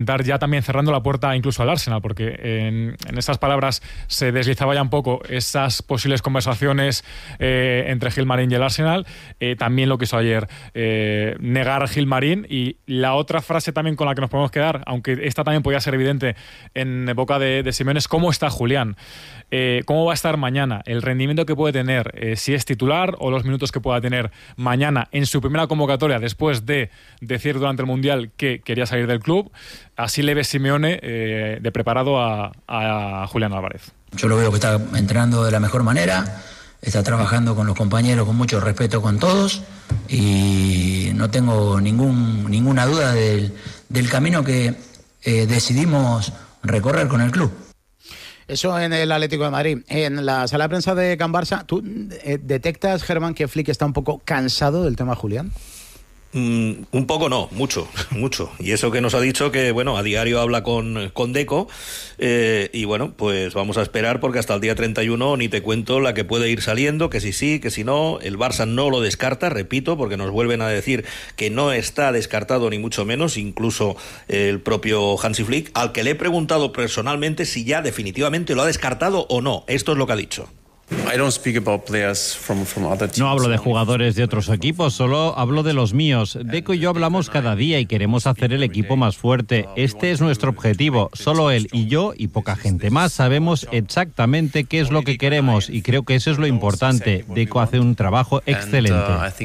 intentar ya también cerrando la puerta incluso al Arsenal, porque en esas palabras se deslizaba ya un poco esas posibles conversaciones entre Gilmarín y el Arsenal. También lo que hizo ayer, negar a Gilmarín. Y la otra frase también con la que nos podemos quedar, aunque esta también podía ser evidente en boca de Simeone, es cómo está Julián, cómo va a estar mañana, el rendimiento que puede tener, si es titular, o los minutos que pueda tener mañana en su primera convocatoria después de decir durante el Mundial que quería salir del club. Así le ve Simeone de preparado a Julián Álvarez. Yo lo veo que está entrenando de la mejor manera, está trabajando con los compañeros con mucho respeto con todos, y no tengo ninguna duda del camino que decidimos recorrer con el club. Eso en el Atlético de Madrid. En la sala de prensa de Can Barça, ¿tú detectas, Germán, que Flick está un poco cansado del tema Julián? Un poco no, mucho. Y eso que nos ha dicho que, bueno, a diario habla con Deco, y bueno, pues vamos a esperar, porque hasta el día 31 ni te cuento la que puede ir saliendo, que si sí, que si no. El Barça no lo descarta, repito, porque nos vuelven a decir que no está descartado ni mucho menos, incluso el propio Hansi Flick, al que le he preguntado personalmente si ya definitivamente lo ha descartado o no. Esto es lo que ha dicho. No hablo de jugadores de otros equipos, solo hablo de los míos. Deco y yo hablamos cada día y queremos hacer el equipo más fuerte. Este es nuestro objetivo. Solo él y yo y poca gente más sabemos exactamente qué es lo que queremos, y creo que eso es lo importante. Deco hace un trabajo excelente.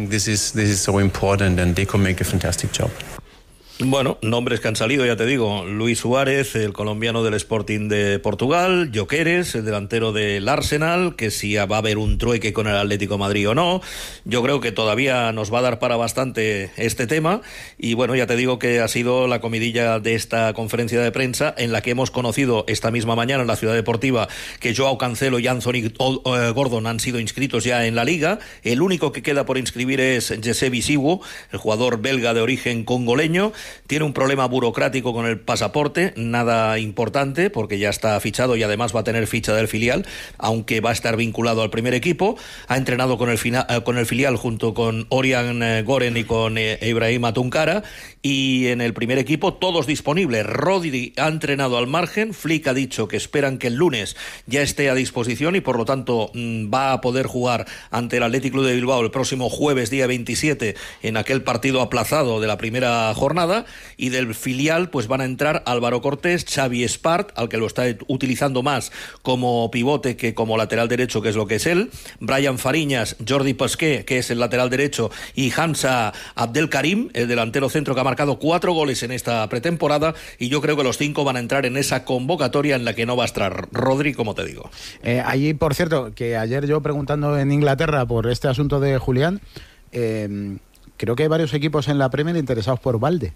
Bueno, nombres que han salido, ya te digo: Luis Suárez, el colombiano del Sporting de Portugal; Gyökeres, el delantero del Arsenal, que si va a haber un trueque con el Atlético de Madrid o no. Yo creo que todavía nos va a dar para bastante este tema, y bueno, ya te digo que ha sido la comidilla de esta conferencia de prensa, en la que hemos conocido esta misma mañana en la Ciudad Deportiva que Joao Cancelo y Anthony Gordon han sido inscritos ya en la Liga. El único que queda por inscribir es Jesse Bisiwo, el jugador belga de origen congoleño. Tiene un problema burocrático con el pasaporte, nada importante, porque ya está fichado y además va a tener ficha del filial, aunque va a estar vinculado al primer equipo. Ha entrenado con el filial junto con Orian Goren y con Ibrahima Tunkara, y en el primer equipo todos disponibles. Rodri ha entrenado al margen. Flick ha dicho que esperan que el lunes ya esté a disposición, y por lo tanto va a poder jugar ante el Athletic Club de Bilbao el próximo jueves, día 27, en aquel partido aplazado de la primera jornada. Y del filial pues van a entrar Álvaro Cortés, Xavi Espart, al que lo está utilizando más como pivote que como lateral derecho, que es lo que es él; Brian Fariñas, Jordi Pasqué, que es el lateral derecho, y Hamza Abdelkarim, el delantero centro, que ha marcado 4 goles en esta pretemporada. Y yo creo que los 5 van a entrar en esa convocatoria, en la que no va a estar Rodri, como te digo. Allí, por cierto, que ayer yo preguntando en Inglaterra por este asunto de Julián, creo que hay varios equipos en la Premier interesados por Balde.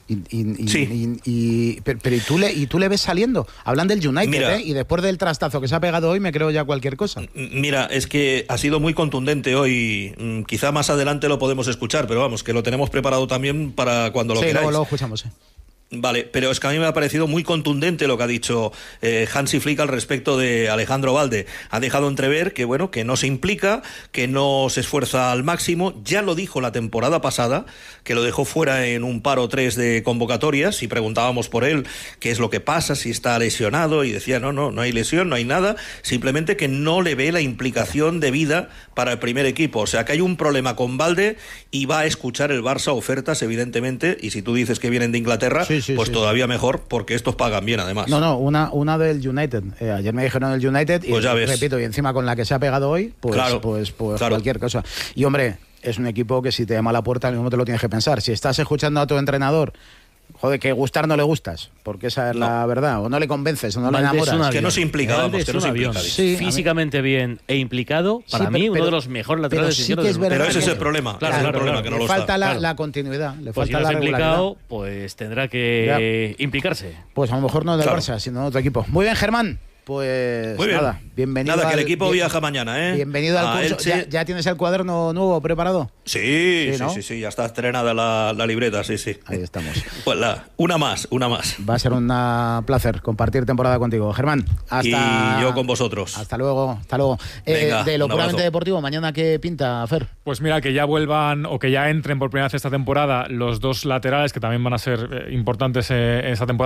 Sí. Pero ¿y tú le ves saliendo? Hablan del United, mira, y después del trastazo que se ha pegado hoy, me creo ya cualquier cosa. Mira, es que ha sido muy contundente hoy. Quizá más adelante lo podemos escuchar, pero vamos, que lo tenemos preparado también para cuando lo queráis. Sí, luego lo escuchamos, Vale, pero es que a mí me ha parecido muy contundente lo que ha dicho Hansi Flick al respecto de Alejandro Balde. Ha dejado entrever que, bueno, que no se implica, que no se esfuerza al máximo. Ya lo dijo la temporada pasada, que lo dejó fuera en un par o 3 de convocatorias, y preguntábamos por él qué es lo que pasa, si está lesionado, y decía no hay lesión, no hay nada, simplemente que no le ve la implicación de vida para el primer equipo. O sea, que hay un problema con Balde, y va a escuchar el Barça ofertas, evidentemente, y si tú dices que vienen de Inglaterra, pues todavía mejor, porque estos pagan bien, además. Una del United. Ayer me dijeron el United, y pues ya ves. Repito, y encima con la que se ha pegado hoy, pues, claro, pues claro, cualquier cosa. Y hombre, es un equipo que si te llama a la puerta, mismo te lo tienes que pensar. Si estás escuchando a tu entrenador, joder, que gustar no le gustas, porque esa es la verdad, o no le convences, o no le enamoras. Que no se implica, vamos, que no se implica. Sí, físicamente bien e implicado, para mí uno de los mejores laterales izquierdos. Pero ese es el problema, claro, que no le lo falta está. La continuidad, le pues falta si no la implicado, pues tendrá que implicarse. Pues a lo mejor no del Barça, sino de otro equipo. Muy bien, Germán. Pues muy bien. Nada, bienvenido. Nada, que el equipo viaja mañana, ¿eh? Bienvenido al curso. ¿Ya tienes el cuaderno nuevo preparado? Sí, ya está estrenada la libreta, sí. Ahí estamos. Pues una más. Va a ser un placer compartir temporada contigo, Germán. Y yo con vosotros. Hasta luego. Venga, de lo puramente deportivo, ¿mañana qué pinta, Fer? Pues mira, que ya vuelvan o que ya entren por primera vez esta temporada los 2 laterales, que también van a ser importantes esta temporada.